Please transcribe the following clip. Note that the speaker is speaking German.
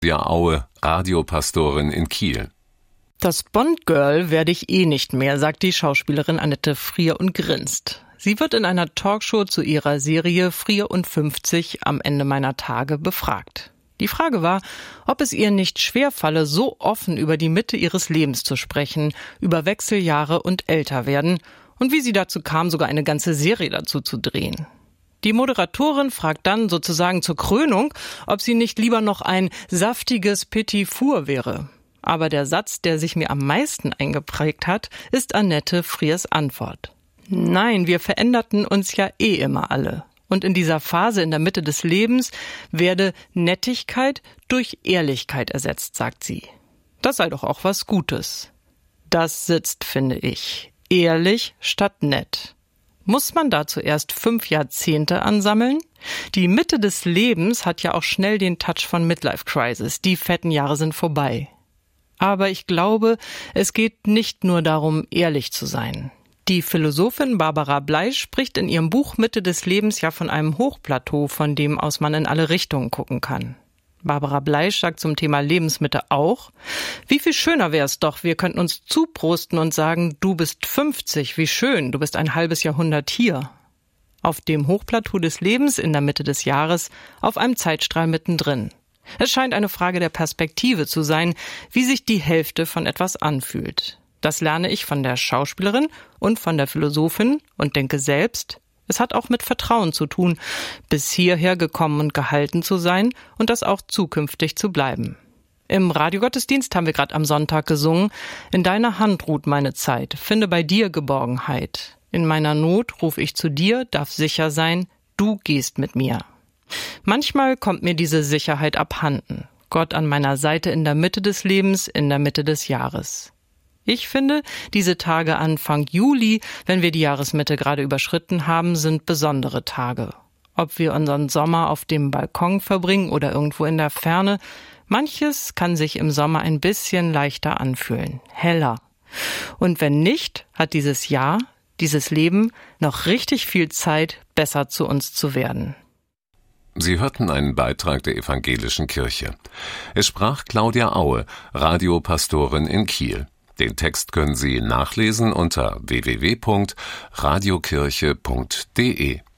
Claudia Aue, Radiopastorin in Kiel. Das Bond-Girl werde ich nicht mehr, sagt die Schauspielerin Annette Frier und grinst. Sie wird in einer Talkshow zu ihrer Serie Frier und 50 am Ende meiner Tage befragt. Die Frage war, ob es ihr nicht schwerfalle, so offen über die Mitte ihres Lebens zu sprechen, über Wechseljahre und Älterwerden und wie sie dazu kam, sogar eine ganze Serie dazu zu drehen. Die Moderatorin fragt dann sozusagen zur Krönung, ob sie nicht lieber noch ein saftiges Petit Four wäre. Aber der Satz, der sich mir am meisten eingeprägt hat, ist Annette Friers Antwort. Nein, wir veränderten uns ja immer alle. Und in dieser Phase in der Mitte des Lebens werde Nettigkeit durch Ehrlichkeit ersetzt, sagt sie. Das sei doch auch was Gutes. Das sitzt, finde ich. Ehrlich statt nett. Muss man da zuerst 5 Jahrzehnte ansammeln? Die Mitte des Lebens hat ja auch schnell den Touch von Midlife Crisis. Die fetten Jahre sind vorbei. Aber ich glaube, es geht nicht nur darum, ehrlich zu sein. Die Philosophin Barbara Bleisch spricht in ihrem Buch Mitte des Lebens ja von einem Hochplateau, von dem aus man in alle Richtungen gucken kann. Barbara Bleisch sagt zum Thema Lebensmitte auch, wie viel schöner wäre es doch, wir könnten uns zuprosten und sagen, du bist 50, wie schön, du bist ein halbes Jahrhundert hier. Auf dem Hochplateau des Lebens in der Mitte des Jahres, auf einem Zeitstrahl mittendrin. Es scheint eine Frage der Perspektive zu sein, wie sich die Hälfte von etwas anfühlt. Das lerne ich von der Schauspielerin und von der Philosophin und denke selbst, es hat auch mit Vertrauen zu tun, bis hierher gekommen und gehalten zu sein und das auch zukünftig zu bleiben. Im Radiogottesdienst haben wir gerade am Sonntag gesungen, in deiner Hand ruht meine Zeit, finde bei dir Geborgenheit. In meiner Not ruf ich zu dir, darf sicher sein, du gehst mit mir. Manchmal kommt mir diese Sicherheit abhanden. Gott an meiner Seite in der Mitte des Lebens, in der Mitte des Jahres. Ich finde, diese Tage Anfang Juli, wenn wir die Jahresmitte gerade überschritten haben, sind besondere Tage. Ob wir unseren Sommer auf dem Balkon verbringen oder irgendwo in der Ferne, manches kann sich im Sommer ein bisschen leichter anfühlen, heller. Und wenn nicht, hat dieses Jahr, dieses Leben noch richtig viel Zeit, besser zu uns zu werden. Sie hörten einen Beitrag der Evangelischen Kirche. Es sprach Claudia Aue, Radiopastorin in Kiel. Den Text können Sie nachlesen unter www.radiokirche.de.